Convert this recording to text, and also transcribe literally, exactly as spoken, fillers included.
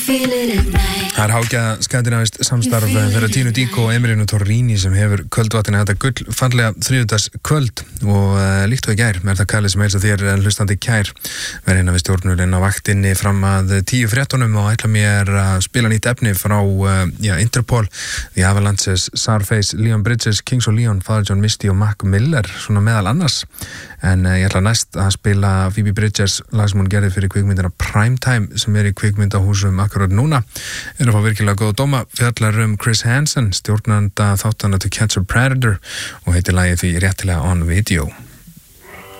Það er hágæða skandinavist samstarf þeirra Tino Dico og Emiliano Torrini sem hefur kvöldvatninu þetta gull fallega þriðjudags kvöld og uh, líkt og í gær með þetta kallið sem heilsa þér hlustandi kær verið hérna við stjórnulinn á vaktinni fram að tíu fréttunum og ætla mér að spila nýtt efni frá uh, já, Interpol, The Avalanches, Sarface, Leon Bridges, Kings of Leon, Father John Misty og Mac Miller svona meðal annars en uh, ég ætla næst að spila Phoebe Bridgers lag sem hún gerði fyrir kvikmyndina Primetime sem er í kvikmyndahúsum akkurat núna er að fá virkilega góða dóma fjallar um Chris Hansen, stjórnanda þáttana To Catch a Predator og heitir lagið því réttilega On Video.